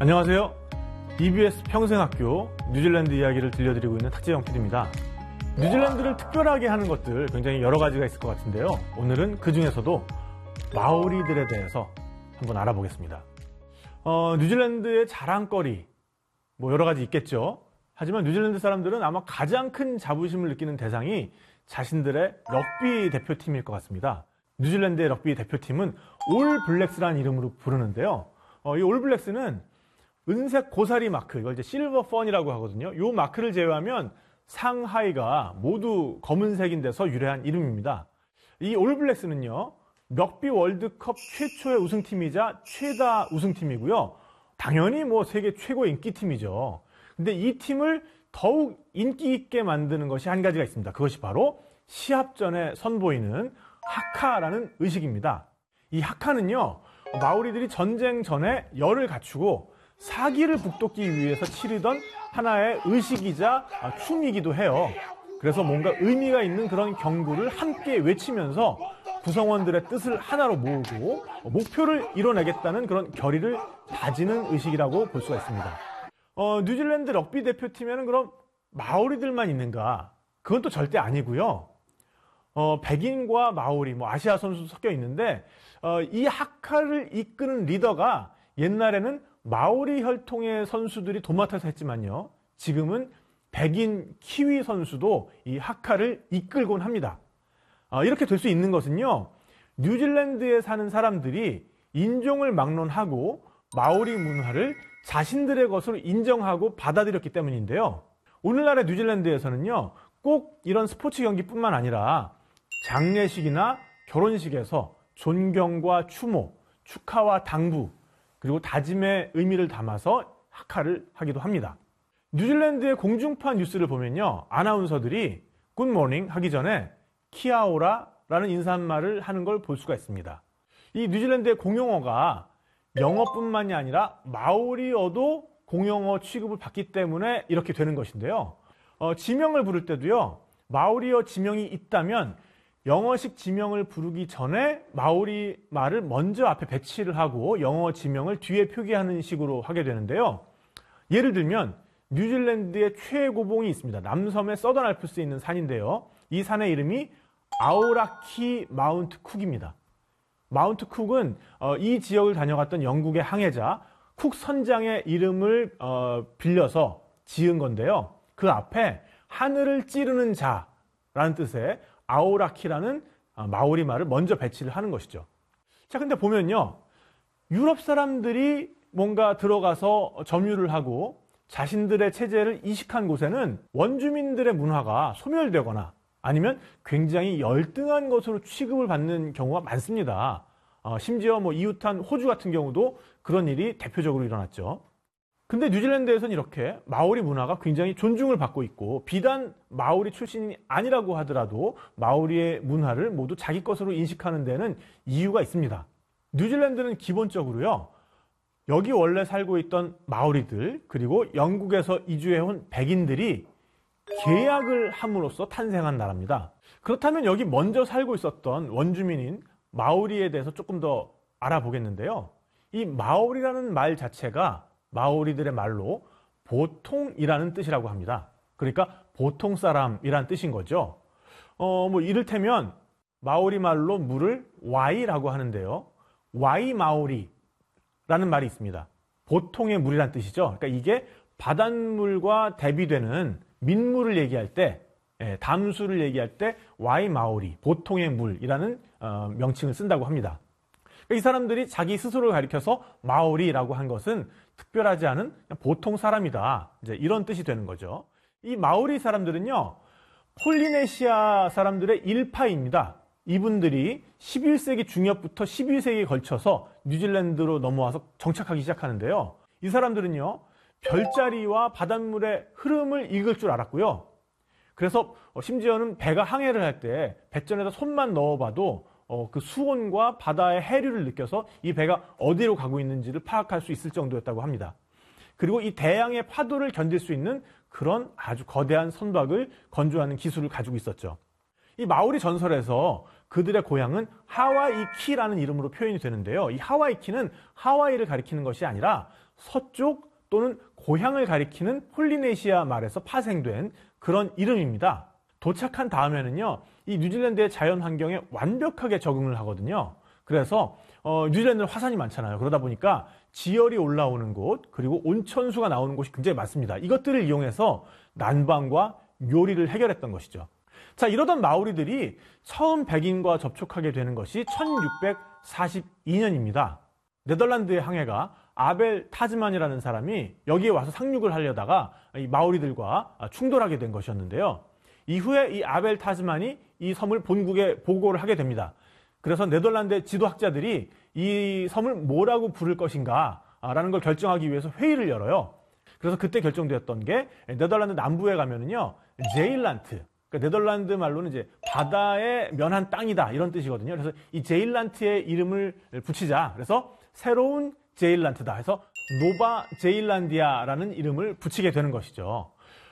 안녕하세요. EBS 평생학교 뉴질랜드 이야기를 들려드리고 있는 탁재영 PD입니다. 뉴질랜드를 특별하게 하는 것들 굉장히 여러 가지가 있을 것 같은데요. 오늘은 그 중에서도 마오리들에 대해서 한번 알아보겠습니다. 뉴질랜드의 자랑거리 여러 가지 있겠죠. 하지만 뉴질랜드 사람들은 아마 가장 큰 자부심을 느끼는 대상이 자신들의 럭비 대표팀일 것 같습니다. 뉴질랜드의 럭비 대표팀은 올 블랙스라는 이름으로 부르는데요. 이 올 블랙스는 은색 고사리 마크, 이걸 이제 실버 펀이라고 하거든요. 이 마크를 제외하면 상하이가 모두 검은색인 데서 유래한 이름입니다. 이 올 블랙스는요, 럭비 월드컵 최초의 우승팀이자 최다 우승팀이고요. 당연히 세계 최고 인기팀이죠. 근데 이 팀을 더욱 인기 있게 만드는 것이 한 가지가 있습니다. 그것이 바로 시합 전에 선보이는 하카라는 의식입니다. 이 하카는요, 마오리들이 전쟁 전에 열을 갖추고 사기를 북돋기 위해서 치르던 하나의 의식이자 춤이기도 해요. 그래서 뭔가 의미가 있는 그런 경구를 함께 외치면서 구성원들의 뜻을 하나로 모으고 목표를 이뤄내겠다는 그런 결의를 다지는 의식이라고 볼 수가 있습니다. 뉴질랜드 럭비 대표팀에는 그럼 마오리들만 있는가? 그건 또 절대 아니고요. 백인과 마오리, 아시아 선수 섞여 있는데 이 하카를 이끄는 리더가 옛날에는 마오리 혈통의 선수들이 도맡아서 했지만요. 지금은 백인 키위 선수도 이 하카를 이끌곤 합니다. 이렇게 될 수 있는 것은요. 뉴질랜드에 사는 사람들이 인종을 막론하고 마오리 문화를 자신들의 것으로 인정하고 받아들였기 때문인데요. 오늘날의 뉴질랜드에서는요. 꼭 이런 스포츠 경기뿐만 아니라 장례식이나 결혼식에서 존경과 추모, 축하와 당부, 그리고 다짐의 의미를 담아서 하카를 하기도 합니다. 뉴질랜드의 공중파 뉴스를 보면요. 아나운서들이 굿모닝 하기 전에 키아오라라는 인사말을 하는 걸 볼 수가 있습니다. 이 뉴질랜드의 공용어가 영어뿐만이 아니라 마오리어도 공용어 취급을 받기 때문에 이렇게 되는 것인데요. 지명을 부를 때도요. 마오리어 지명이 있다면 영어식 지명을 부르기 전에 마오리 말을 먼저 앞에 배치를 하고 영어 지명을 뒤에 표기하는 식으로 하게 되는데요. 예를 들면 뉴질랜드의 최고봉이 있습니다. 남섬의 서던 알프스에 있는 산인데요. 이 산의 이름이 아우라키 마운트 쿡입니다. 마운트 쿡은 이 지역을 다녀갔던 영국의 항해자 쿡 선장의 이름을 빌려서 지은 건데요. 그 앞에 하늘을 찌르는 자라는 뜻의 아우라키라는 마오리 말을 먼저 배치를 하는 것이죠. 자, 근데 보면요. 유럽 사람들이 뭔가 들어가서 점유를 하고 자신들의 체제를 이식한 곳에는 원주민들의 문화가 소멸되거나 아니면 굉장히 열등한 것으로 취급을 받는 경우가 많습니다. 심지어 이웃한 호주 같은 경우도 그런 일이 대표적으로 일어났죠. 근데 뉴질랜드에서는 이렇게 마오리 문화가 굉장히 존중을 받고 있고 비단 마오리 출신이 아니라고 하더라도 마오리의 문화를 모두 자기 것으로 인식하는 데는 이유가 있습니다. 뉴질랜드는 기본적으로요. 여기 원래 살고 있던 마오리들 그리고 영국에서 이주해온 백인들이 계약을 함으로써 탄생한 나라입니다. 그렇다면 여기 먼저 살고 있었던 원주민인 마오리에 대해서 조금 더 알아보겠는데요. 이 마오리라는 말 자체가 마오리들의 말로 보통이라는 뜻이라고 합니다. 그러니까 보통 사람이라는 뜻인 거죠. 이를테면 마오리 말로 물을 와이라고 하는데요. 와이 마오리라는 말이 있습니다. 보통의 물이라는 뜻이죠. 그러니까 이게 바닷물과 대비되는 민물을 얘기할 때, 담수를 얘기할 때 와이 마오리, 보통의 물이라는 명칭을 쓴다고 합니다. 이 사람들이 자기 스스로를 가리켜서 마오리라고 한 것은 특별하지 않은 보통 사람이다. 이제 이런 뜻이 되는 거죠. 이 마오리 사람들은요, 폴리네시아 사람들의 일파입니다. 이분들이 11세기 중엽부터 12세기에 걸쳐서 뉴질랜드로 넘어와서 정착하기 시작하는데요. 이 사람들은요, 별자리와 바닷물의 흐름을 읽을 줄 알았고요. 그래서 심지어는 배가 항해를 할 때 배전에다 손만 넣어봐도 그 수온과 바다의 해류를 느껴서 이 배가 어디로 가고 있는지를 파악할 수 있을 정도였다고 합니다. 그리고 이 대양의 파도를 견딜 수 있는 그런 아주 거대한 선박을 건조하는 기술을 가지고 있었죠. 이 마오리 전설에서 그들의 고향은 하와이키라는 이름으로 표현이 되는데요. 이 하와이키는 하와이를 가리키는 것이 아니라 서쪽 또는 고향을 가리키는 폴리네시아 말에서 파생된 그런 이름입니다. 도착한 다음에는요, 이 뉴질랜드의 자연 환경에 완벽하게 적응을 하거든요. 그래서 뉴질랜드는 화산이 많잖아요. 그러다 보니까 지열이 올라오는 곳, 그리고 온천수가 나오는 곳이 굉장히 많습니다. 이것들을 이용해서 난방과 요리를 해결했던 것이죠. 자, 이러던 마오리들이 처음 백인과 접촉하게 되는 것이 1642년입니다. 네덜란드의 항해가 아벨 타즈만이라는 사람이 여기에 와서 상륙을 하려다가 이 마오리들과 충돌하게 된 것이었는데요. 이후에 이 아벨 타즈만이 이 섬을 본국에 보고를 하게 됩니다. 그래서 네덜란드 지도학자들이 이 섬을 뭐라고 부를 것인가 라는 걸 결정하기 위해서 회의를 열어요. 그래서 그때 결정되었던 게 네덜란드 남부에 가면은요, 제일란트, 그러니까 네덜란드 말로는 이제 바다에 면한 땅이다 이런 뜻이거든요. 그래서 이 제일란트의 이름을 붙이자. 그래서 새로운 제일란트다 해서 노바 제일란디아라는 이름을 붙이게 되는 것이죠.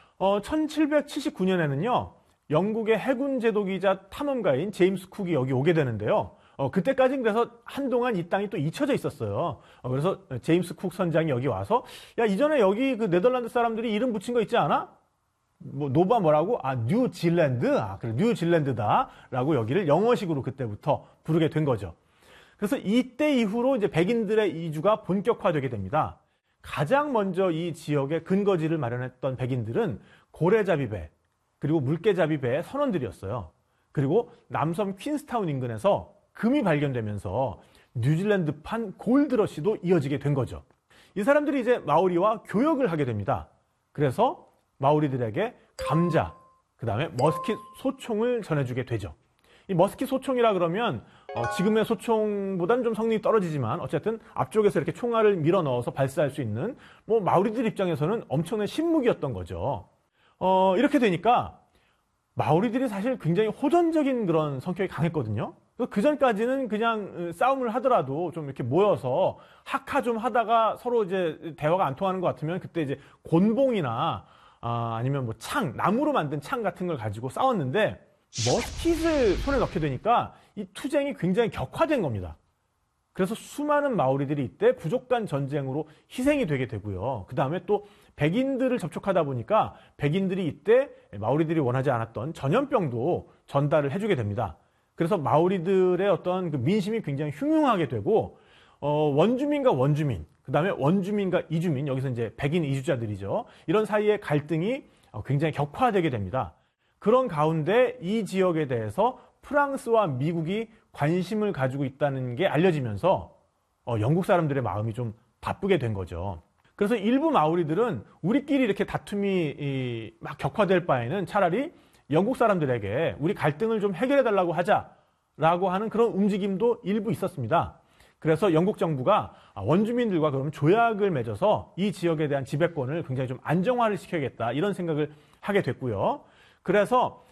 1779년에는요, 영국의 해군 제도기자 탐험가인 제임스 쿡이 여기 오게 되는데요. 그때까지는 그래서 한동안 이 땅이 또 잊혀져 있었어요. 그래서 제임스 쿡 선장이 여기 와서, 야, 이전에 여기 그 네덜란드 사람들이 이름 붙인 거 있지 않아? 뭐 노바 뭐라고? 아, 뉴질랜드? 아, 그래, 뉴질랜드다 라고 여기를 영어식으로 그때부터 부르게 된 거죠. 그래서 이때 이후로 이제 백인들의 이주가 본격화되게 됩니다. 가장 먼저 이 지역에 근거지를 마련했던 백인들은 고래잡이배, 그리고 물개잡이배의 선원들이었어요. 그리고 남섬 퀸스타운 인근에서 금이 발견되면서 뉴질랜드판 골드러시도 이어지게 된 거죠. 이 사람들이 이제 마오리와 교역을 하게 됩니다. 그래서 마오리들에게 감자, 그 다음에 머스킷 소총을 전해주게 되죠. 이 머스킷 소총이라 그러면 지금의 소총보다는 좀 성능이 떨어지지만 어쨌든 앞쪽에서 이렇게 총알을 밀어 넣어서 발사할 수 있는 뭐 마오리들 입장에서는 엄청난 신무기였던 거죠. 이렇게 되니까 마오리들이 사실 굉장히 호전적인 그런 성격이 강했거든요. 그 전까지는 그냥 싸움을 하더라도 좀 이렇게 모여서 하카 좀 하다가 서로 이제 대화가 안 통하는 것 같으면 그때 이제 곤봉이나 아니면 뭐 창, 나무로 만든 창 같은 걸 가지고 싸웠는데 머스킷을 손에 넣게 되니까 이 투쟁이 굉장히 격화된 겁니다. 그래서 수많은 마오리들이 이때 부족 간 전쟁으로 희생이 되게 되고요. 그 다음에 또 백인들을 접촉하다 보니까 백인들이 이때 마오리들이 원하지 않았던 전염병도 전달을 해주게 됩니다. 그래서 마오리들의 어떤 그 민심이 굉장히 흉흉하게 되고 원주민과 원주민, 그 다음에 원주민과 이주민, 여기서 이제 백인 이주자들이죠. 이런 사이의 갈등이 굉장히 격화되게 됩니다. 그런 가운데 이 지역에 대해서 프랑스와 미국이 관심을 가지고 있다는 게 알려지면서 영국 사람들의 마음이 좀 바쁘게 된 거죠. 그래서 일부 마오리들은 우리끼리 이렇게 다툼이 막 격화될 바에는 차라리 영국 사람들에게 우리 갈등을 좀 해결해달라고 하자라고 하는 그런 움직임도 일부 있었습니다. 그래서 영국 정부가 원주민들과 그럼 조약을 맺어서 이 지역에 대한 지배권을 굉장히 좀 안정화를 시켜야겠다 이런 생각을 하게 됐고요. 그래서